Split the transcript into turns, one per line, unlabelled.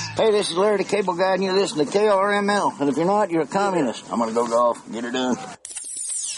Hey, this is Larry the Cable Guy, and you listen to KRML. And if you're not, you're a communist. I'm gonna go golf. Get her done.